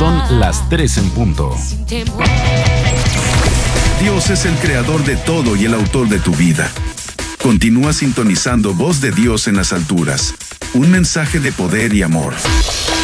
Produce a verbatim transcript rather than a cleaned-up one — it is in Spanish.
Son las tres en punto. Dios es el creador de todo y el autor de tu vida. Continúa sintonizando Voz de Dios en las alturas. Un mensaje de poder y amor.